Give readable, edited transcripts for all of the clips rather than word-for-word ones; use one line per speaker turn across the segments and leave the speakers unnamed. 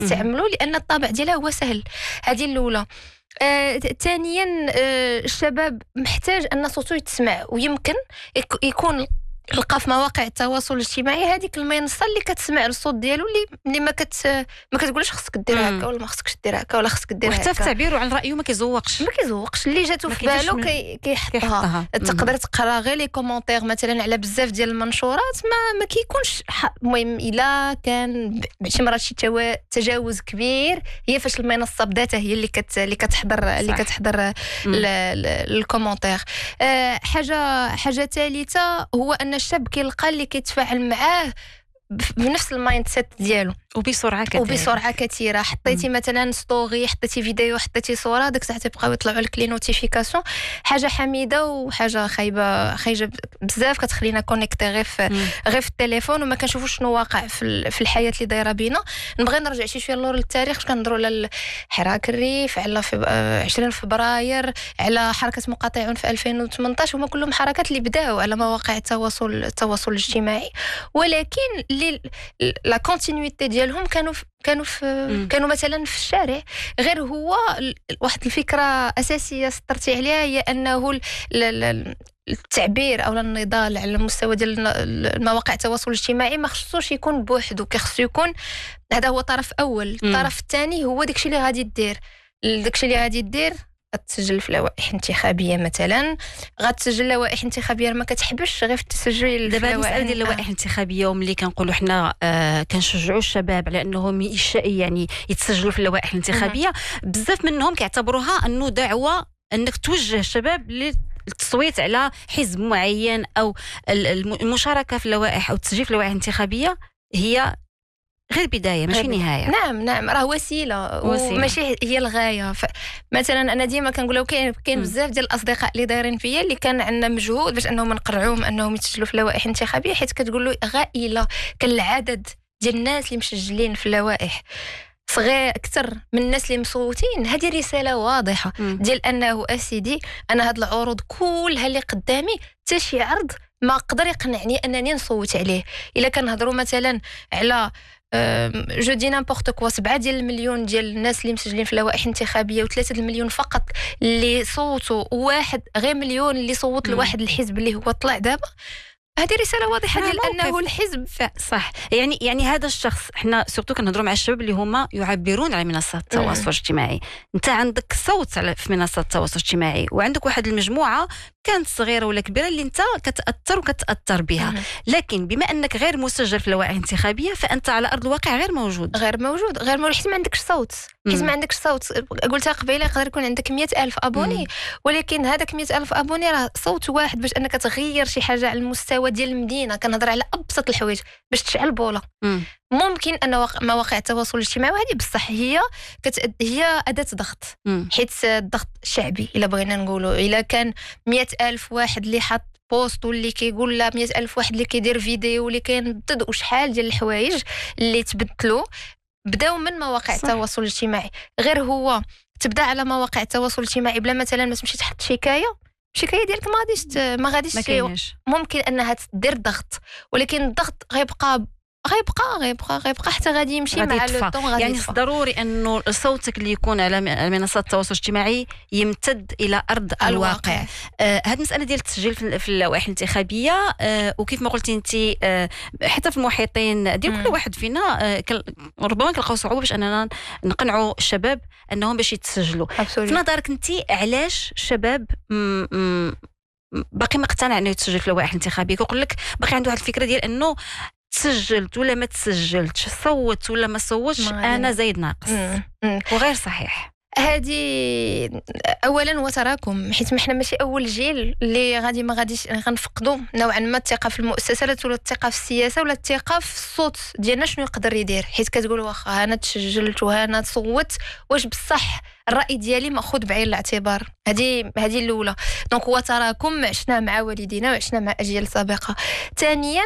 تستعملوا لان الطابع ديالها هو سهل. هذه الاولى. ثانيا الشباب محتاج ان صوته يتسمع، ويمكن يكون لقى في مواقع التواصل الاجتماعي هذيك المنصه اللي كتسمع الصوت ديالو اللي ما كتقولش خصك دير هكا ولا ما خصكش دير هكا ولا خصك دير هكا،
وحتى في تعبيره عن رايه ما كيزوقش
اللي جاتو في بالو كيحطها. تقدر تقرا غير لي كومونتير مثلا على بزاف ديال المنشورات ما كيكونش. المهم الا كان شي مرات شي تجاوز كبير هي فاش المنصه بداتها هي اللي كتحضر الكومونتير. حاجه ثالثه هو ان الشاب كيلقى اللي كيتفاعل معاه بنفس المايند سيت ديالو وبسرعه كثيره. حطيتي مثلا ستوري، حطيتي فيديو، حطيتي صوره، داك الساعه تيبقاو يطلعوا لك لي نوتيفيكاسيون. حاجه حميده وحاجه خايجه بزاف، كتخلينا كونيكتي غير في التليفون وما كنشوفوش شنو واقع في الحياه اللي دايره بينا. نبغي نرجع شويه للور للتاريخ. كنهضروا على حراك الريف، على 20 فبراير، على حركه مقاطعون في 2018. هما كلهم حركات اللي بداو على مواقع التواصل الاجتماعي، ولكن لا كونتينيتي ديالهم كانوا مثلا في الشارع. غير هو واحد الفكره اساسيه سطرتي عليها، هي انه التعبير او النضال على المستوى ديال المواقع التواصل الاجتماعي ما خصوش يكون بوحدو، كيخصو يكون هذا هو طرف اول. الطرف الثاني هو داكشي اللي غادي دير غتسجل في لوائح انتخابيه مثلا، غتسجل لوائح انتخابيه ما كتحبش غير في التسجيل.
دابا المساله ديال اللوائح الانتخابيه وملي كنقولوا حنا كنشجعوا الشباب على انهم يعني يتسجلوا في اللوائح الانتخابيه، بزاف منهم كيعتبروها انه دعوه انك توجه الشباب للتصويت على حزب معين، او المشاركه في اللوائح او التسجيل في اللوائح الانتخابيه هي غير بدايه ماشي نهايه.
نعم راه وسيله وماشي هي الغايه. مثلا انا ديما كنقول كاين بزاف ديال الاصدقاء اللي دايرين فيا اللي كان عندنا مجهود باش انهم نقرعوهم انهم يتسجلوا في اللوائح الانتخابيه، حيت كتقول له غائله كان العدد ديال الناس اللي مسجلين في اللوائح صغير اكثر من الناس اللي مصوتين. هذه رساله واضحه ديال انه اسيدي انا هاد العروض كلها اللي قدامي حتى شي عرض ما قدر يقنعني انني نصوت عليه. الا كنهضروا مثلا على جو دي نامبورط كوا 7 ديال المليون ديال الناس اللي مسجلين في اللوائح الانتخابيه و3 المليون فقط اللي صوتوا، وواحد غير مليون اللي صوت لواحد الحزب اللي هو طلع دابا. هذه رساله واضحه ديال انه الحزب
صح. يعني هذا الشخص حنا سورتو كنهضروا مع الشباب اللي هما يعبرون على منصات التواصل الاجتماعي. انت عندك صوت في منصات التواصل الاجتماعي، وعندك واحد المجموعه كانت صغيره ولا كبيره اللي انت كتاثر بها، لكن بما انك غير مسجل في اللوائح الانتخابيه فانت على ارض الواقع غير موجود حيت ما عندكش صوت. قلتها قبيله يقدر يكون عندك 100,000 ابوني، ولكن هذاك 100,000 ابوني راه صوت واحد باش انك تغير شي حاجه على المستوى ديال المدينه. كنهضر على ابسط الحوايج باش تشعل بوله. ممكن ان مواقع التواصل الاجتماعي هذه بصح هي اداه ضغط، حيت الضغط الشعبي الا بغينا نقولوا. الا كان 100,000 واحد اللي حط بوست واللي كيقول لا 100,000 واحد اللي كيدير فيديو واللي كينضد وشحال ديال الحوايج اللي تبدلوا بداو من مواقع التواصل الاجتماعي. غير هو تبدا على مواقع التواصل الاجتماعي بلا مثلا ما تمشي تحط شكايه ديالك ما غاديش ممكن انها تدير ضغط، ولكن الضغط غيبقى حتى غادي يمشي مع لو طون. يعني ضروري انه صوتك اللي يكون على منصات التواصل الاجتماعي يمتد الى ارض الواقع. هذه المساله ديال التسجيل في اللوائح الانتخابيه، وكيف ما قلتي انت حتى في المحيطين ديال كل واحد فينا ربما كنلقاو صعوبه باش اننا نقنعوا الشباب انهم باش يتسجلوا. في نظرك انت علاش الشباب باقي مقتنع انه يتسجل في اللوائح الانتخابيه؟ كيقول لك باقي عنده واحد الفكره ديال انه تسجلت ولا ما تسجلتش، صوت ولا ما صوتش، انا زايد ناقص، وغير صحيح.
هذه اولا هو تراكم، حيت حنا ماشي اول جيل اللي ما غاديش غنفقدوا نوعا ما الثقه في المؤسسات ولا الثقه في السياسه ولا الثقه في الصوت ديالنا شنو يقدر يدير. حيت كتقول واخا انا تسجلت وانا صوت، واش بصح الراي ديالي ماخذ بعين الاعتبار؟ هذه الاولى. دونك هو تراكم عشنا مع والدينا وعشنا مع اجيال سابقه. ثانيا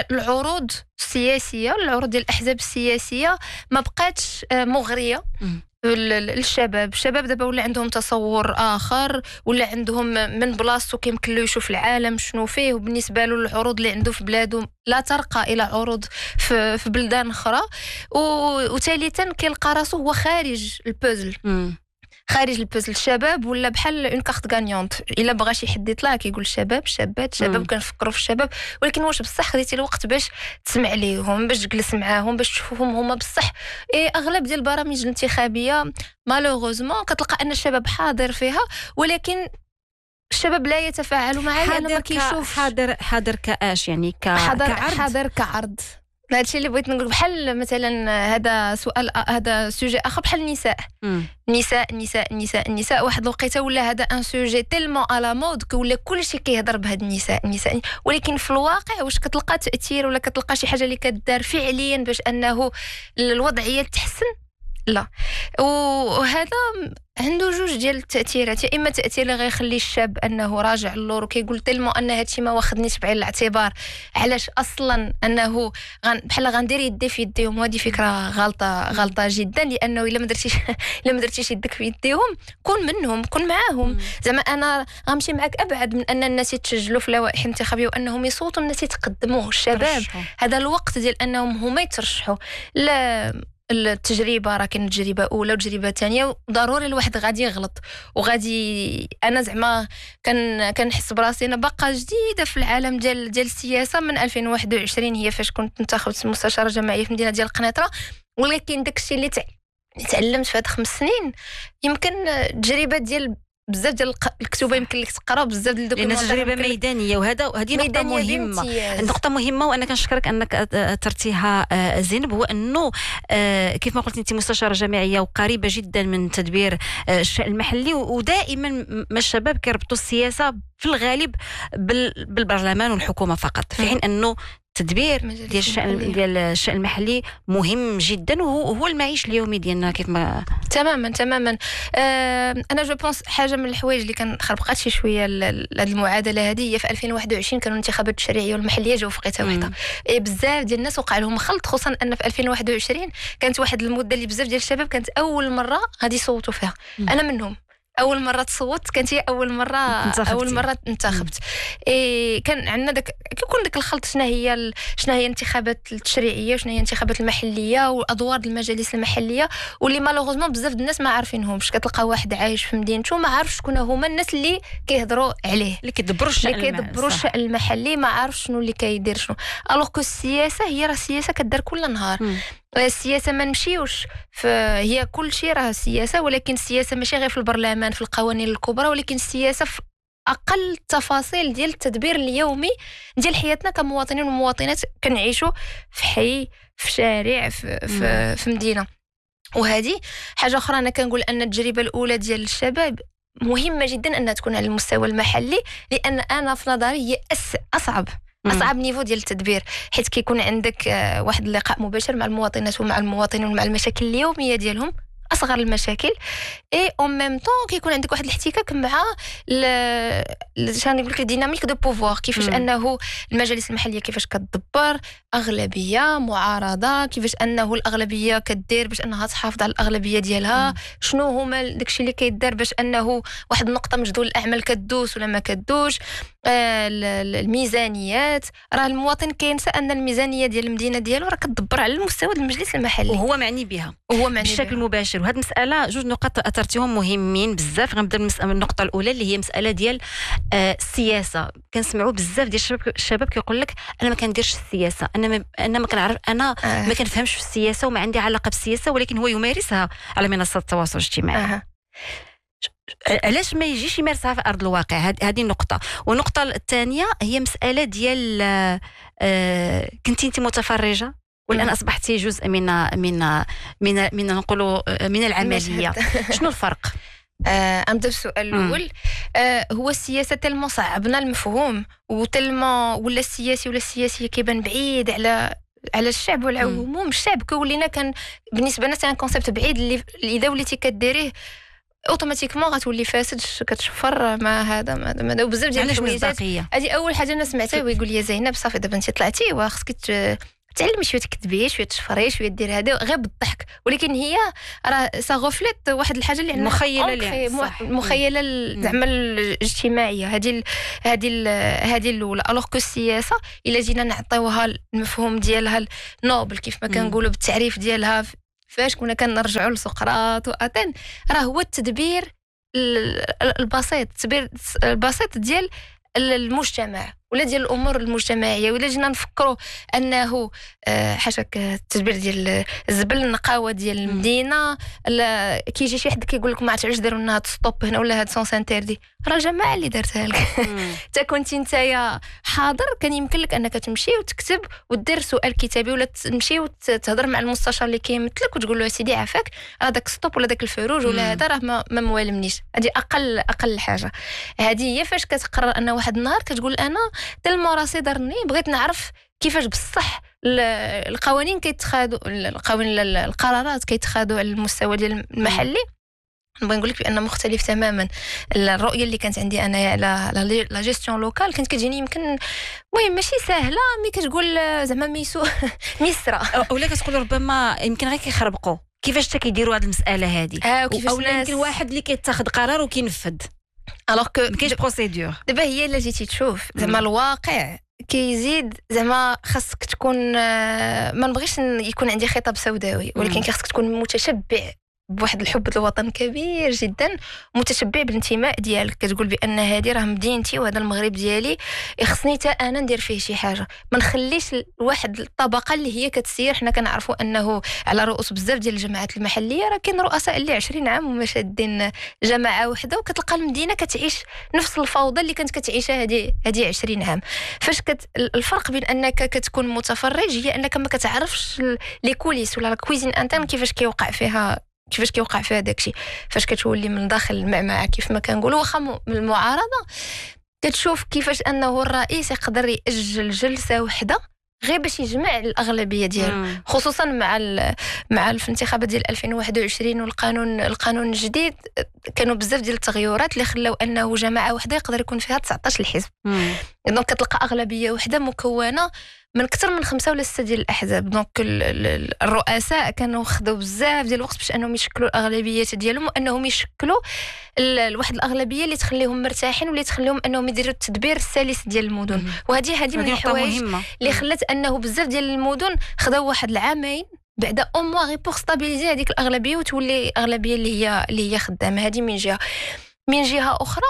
العروض السياسيه، العروض ديال الاحزاب السياسيه ما بقاتش مغريه الشباب دابا ولا عندهم تصور اخر، ولا عندهم من بلاصتو كيمكن له يشوف العالم شنو فيه، وبالنسبه له العروض اللي عنده في بلاده لا ترقى الى عروض في بلدان اخرى. وثالثا كيلقى راسو هو خارج البوزل. خارج البوزل. الشباب ولا بحال اون كارت غانيونت، الا بغى شي حد يطلع كيقول شباب كنفكروا في الشباب، ولكن واش بصح خديتي الوقت باش تسمع ليهم، باش تجلس معاهم، باش تشوفهم هما بصح؟ اغلب ديال البرامج الانتخابيه مالوغوزمون كتلقى ان الشباب حاضر فيها، ولكن الشباب لا يتفاعل معها لانه ما كيشوف.
حاضر كاش يعني
حاضر كعرض. هادشي اللي بغيت نقول. بحال مثلا هذا سوجي اخر بحال النساء واحد الوقيته ولا هذا ان سوجي تيلمون على مود ولا كلشي كيهضر بهاد النساء، ولكن في الواقع واش كتلقى تاثير ولا كتلقى شي حاجه اللي كدار فعليا باش انه الوضعيه تحسن؟ لا. وهذا عنده جوج ديال التاثيرات. يا اما تاثير اللي غيخلي الشاب انه راجع اللور وكيقول تلمو ان هادشي ما واخدنيش بعين الاعتبار، علاش اصلا انه بحال غندير يدي في يديهم. وهذه فكره غلطه جدا، لانه الا ما درتيش يدك في يديهم كون منهم، كون معاهم. زعما انا غنمشي معاك ابعد من ان الناس يتسجلوا في لوائح انتخابيه وانهم يصوتوا، الناس يتقدموا. الشباب هذا الوقت ديال انهم هما يترشحوا. لا التجربه راه كاين تجربه اولى وتجربه ثانيه، ضروري الواحد غادي يغلط وغادي. انا زعما كنحس براسي انا باقا جديده في العالم ديال السياسه من 2021 هي فاش كنت انتخبت مستشاره جماعيه في مدينه ديال القنيطره. ولكن داكشي اللي تعلمت في هاد 5 سنين يمكن التجربه ديال بزاف ديال الكتوبه يمكن لك تقرا بزاف ديال
الدوكيومنتات، لان تجربه ميدانيه. وهذه نقطه مهمه وانا كنشكرك انك اثرتيها زينب. هو انه كيف ما قلت انت مستشاره جامعيه وقريبه جدا من تدبير الشأن المحلي، ودائما ما الشباب كيربطوا السياسه في الغالب بالبرلمان والحكومه فقط، في حين انه التدبير ديال الشأن المحلي مهم جدا، وهو المعيش اليومي ديالنا. كيف ما
تماما انا جو بونس حاجه من الحوايج اللي كان خربقات شي شويه هذه المعادله هذه هي في 2021 كانوا الانتخابات التشريعيه والمحليه جاو في وقيته واحده. بزاف ديال الناس وقع لهم خلط، خصوصا ان في 2021 كانت واحد المده اللي بزاف ديال الشباب كانت اول مره غادي يصوتوا فيها. انا منهم. اول مره تصوت كانت هي اول مره انتخبت. كان عندنا كيكون داك الخلط شنو هي الانتخابات التشريعيه وشنو هي الانتخابات المحليه وادوار المجالس المحليه، واللي مالوغوزمون بزاف الناس ما عارفينهمش. كتلقى واحد عايش في مدينته ما عارفش شكون هما الناس اللي كيهضروا عليه،
اللي كيدبروا
الشأن المحلي، ما عارفش شنو اللي كيدير شنو. الوغ كو السياسه هي راه السياسه كدار كل نهار. السياسه ما نمشيوش هي كل شيء راه السياسه، ولكن السياسه ماشي غير في البرلمان في القوانين الكبرى، ولكن السياسه في اقل التفاصيل ديال التدبير اليومي ديال حياتنا كمواطنين ومواطنات كنعيشوا في حي، في شارع، في مدينه. وهذه حاجه اخرى انا كنقول ان التجربه الاولى ديال الشباب مهمه جدا انها تكون على المستوى المحلي، لان انا في نظري هي اصعب نيفو ديال التدبير، حيت كيكون عندك واحد اللقاء مباشر مع المواطنات ومع المواطنين ومع المشاكل اليوميه ديالهم، اصغر المشاكل. اون ميم طون كيكون عندك واحد الاحتكاك مع شنو نقول لك الديناميك دو بوفوار، كيفاش انه المجالس المحليه كيفاش كتدبر، اغلبيه معارضه، كيفاش انه الاغلبيه كدير باش انها تحافظ على الاغلبيه ديالها، شنو هما داكشي اللي كيدار باش انه واحد النقطه من جدول الاعمال كدوس ولا ما كدوش. الميزانيات، راه المواطن كينسى ان الميزانيه ديال المدينه ديالو راه كتدبر على المستوى ديال المجلس المحلي
وهو معني بها بشكل مباشر. وهذه المساله جوج نقاط اثرتيهم مهمين بزاف. غنبدا من النقطه الاولى اللي هي مساله ديال السياسه. كنسمعوا بزاف ديال الشباب كيقول لك انا ما كنديرش السياسه، انا ما كنعرف، انا ما كنفهمش في السياسه وما عندي علاقه بالسياسه، ولكن هو يمارسها على منصات التواصل الاجتماعي. علاش ما يجيش يمارسها في ارض الواقع؟ هذه النقطه. والنقطه الثانيه هي مساله ديال كنتي انت متفرجه والان اصبحتي جزء من نقولوا من العمليه. شنو الفرق؟
أبدأ بالسؤال الأول. هو السياسة تلمو صعبنا المفهوم، وتلمو ولا السياسي ولا السياسية كيبان بعيد على الشعب والعموم. الشعب كولينا كان بالنسبة لنا كان كونسيبت بعيد اللي إذا وليتي كديريه اوتوماتيكمون غتولي فاسد، كتشفر مع هذا وبزاف ديال الحوايج. هذه اول حاجه انا سمعتها، ويقول لي زينب صافي دابا انت طلعتي وخصك تعلمي شويه تكذبي شويه تشفري شويه دير هذا غير بالضحك، ولكن هي راه سا غوفليت واحد الحاجه اللي عندنا مخيله زعما الاجتماعيه. هذه الاولى. الوغ كو السياسه الا جينا نعطيوها المفهوم ديالها النوبل كيف ما كنقولوا بالتعريف ديالها فاش كنا كنرجعوا لسقراط واتن، راه هو التدبير البسيط ديال المجتمع ولا ديال الامور المجتمعيه. ولا جينا نفكروا انه حاشاك التدبير ديال الزبل النقاوه ديال المدينه، كيجي شي حد كيقول لك ما عرفتش علاش داروا لنا هاد ستوب هنا ولا هاد سونس انتردي، راه الجماعه اللي دارتها لك. حتى كنتي نتايا حاضر كان يمكن لك انك تمشي وتكتب ودير سؤال كتابي، ولا تمشي وتهضر مع المستشار اللي كيمثلك وتقول له سيدي عافاك راه داك ستوب ولا داك الفروج ولا هذا راه ما موالمنيش. هذه اقل حاجه. هذه هي فاش كتقرر ان واحد النهار كتقول انا تلمو راسي ضرني بغيت نعرف كيفاش بصح القوانين كيتخادوا القرارات كيتخادوا على المستوى ديال المحلي. نبغي نقول لك بان مختلف تماما. الرؤيه اللي كانت عندي انا على لا جيستيون لوكال كانت كتجيني يمكن المهم ماشي سهله، مي كتقول زعما ميسره
ولا كتقول ربما يمكن غير كيخربقوا كيفاش حتى كيديروا هذه المساله هذه، او يمكن واحد اللي كيتاخذ قرار وكينفذ الوغ كو ما كاينش بروسيدور.
دابا هي اللي جيتي تشوف زعما الواقع كيزيد زعما خاصك تكون ما نبغيش يكون عندي خطاب سوداوي، ولكن خاصك تكون متشبع بواحد الحب للوطن كبير جدا، متشبع بالانتماء ديالك. كتقول بان هذه راه مدينتي وهذا المغرب ديالي، خصني حتى انا ندير فيه شي حاجه، ما نخليش واحد الطبقه اللي هي كتسير. حنا كنعرفوا انه على رؤوس بزاف ديال الجماعات المحليه راه كاين رؤساء اللي 20 عام وما شادين جماعه وحده، وكتلقى المدينه كتعيش نفس الفوضى اللي كانت كتعيشها هذه 20 عام. فاش الفرق بين انك كتكون متفرج هي انك ما كتعرفش لي كوليس ولا الكويزين انترن كيفاش كيوقع فيها داكشي. فاش كتولي من داخل المعمعة كيف ما كنقولوا واخا من المعارضه كتشوف كيفاش انه الرئيس يقدر يأجل جلسه وحده غير باش يجمع الاغلبيه ديالو، خصوصا مع في الانتخابات ديال 2021 والقانون الجديد كانوا بزاف ديال التغيرات اللي خلاو انه جماعه وحده يقدر يكون فيها 19 الحزب. دونك كتلقى اغلبيه وحده مكونه من اكثر من 5 ولا 6 ديال الاحزاب. دونك الرؤساء كانوا خدوا بزاف ديال الوقت باش انهم يشكلوا الاغلبيات ديالهم، وانهم يشكلوا واحد الاغلبيه اللي تخليهم مرتاحين واللي تخليهم انهم يديروا التدبير السلس ديال المدن. وهذه من الحوايج اللي خلت انه بزاف ديال المدن خداو واحد العامين بعد موا غير بوغ ستابيليزي هذيك الاغلبيه وتولي اغلبيه اللي هي خدامه. هذه من جهه اخرى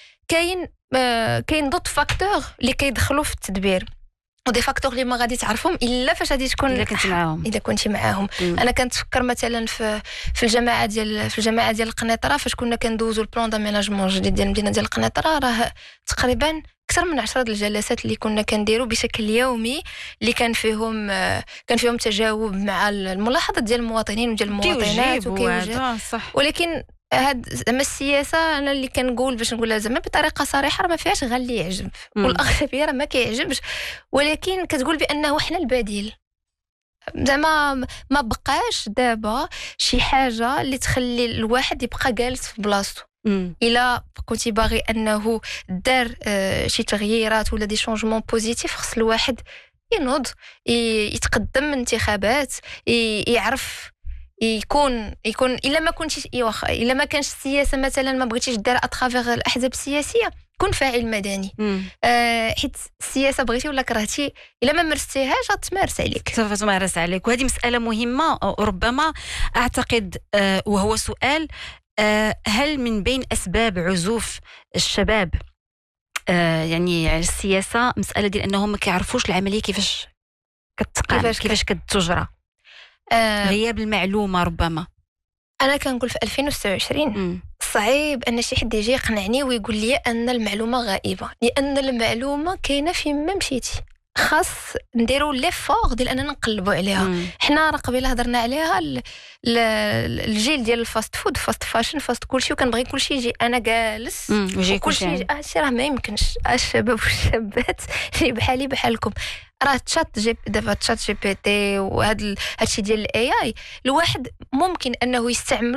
كاين دوت فاكتور اللي كيدخلوا في التدبير، ودي فاكتور اللي ما غادي تعرفهم الا فاش غادي تكون الا كنتي معاهم. انا كنتفكر مثلا في الجماعه ديال القنيطره فاش كنا كندوزوا البلان داميناجمون جديد ديال المدينه ديال القنيطره، راه تقريبا اكثر من 10 الجلسات اللي كنا كنديروا بشكل يومي اللي كان فيهم تجاوب مع الملاحظات ديال المواطنين وديال المواطنات
وكيوجد.
ولكن هاد زعما السياسه انا اللي كنقول باش نقولها زعما بطريقه صريحه راه ما فيهاش غير اللي يعجب والاغلبيه راه ما كيعجبش، ولكن كتقول بانه حنا البديل. زعما ما بقاش دابا شي حاجه اللي تخلي الواحد يبقى جالس في بلاصتو. الا كنتي باغي انه دار شي تغييرات ولا دي شونجمون بوزيتيف خص الواحد ينوض يتقدم من انتخابات يعرف يكون الا ما كنتيش الا ما كانش السياسه مثلا ما بغيتيش دار اترافيغ الاحزاب السياسيه كون فاعل مدني. حيت السياسه بغيتي ولا كرهتي الا ما مارستيهاش غتمارس عليك
سوف تمارس عليك. وهذه مساله مهمه ربما اعتقد وهو سؤال هل من بين اسباب عزوف الشباب يعني على السياسه مساله ديال انهم ما كيعرفوش العمليه كيفاش كتقام كيفاش كتجرى غياب المعلومه. ربما
انا كنقول في 2026 صعيب ان شي حد يجي يقنعني ويقول لي ان المعلومه غائبه، لان المعلومه كاينه فين ما مشيتي. خاص نديروا ليفور ديال اننا نقلبوا عليها. حنا راه قبيله هضرنا عليها الجيل ديال الفاست فود فاست فاشن فاست كلشي، وكنبغي كلشي يجي انا جالس وكلشي يجي هادشي راه ما يمكنش. الشباب والشابات اللي بحالي بحالكم راه دابا تشات جي بي تي وهذا الشيء ديال الاي اي الواحد ممكن انه يستعمله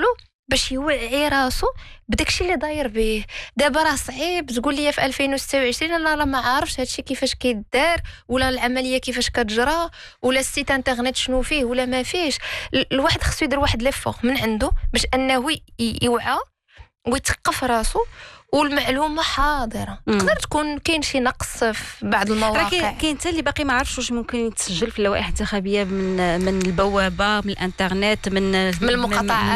باش يوعي راسو بداكشي اللي داير به. دابا راه صعيب تقول لي في 2026 انا راه ما عارفش هادشي كيفاش كيدار، ولا العمليه كيفاش كتجرى، ولا السيت انترنت شنو فيه ولا ما فيش. الواحد خصو يدير واحد ليفور من عنده باش انه يوعى ويتثقف راسو والمعلومه حاضره. تقدر تكون كاين شي نقص في بعض المواقع.
كاين حتى اللي باقي ما عرفش واش ممكن يتسجل في اللوائح الانتخابيه من البوابه، من الانترنت، من
المقاطعات.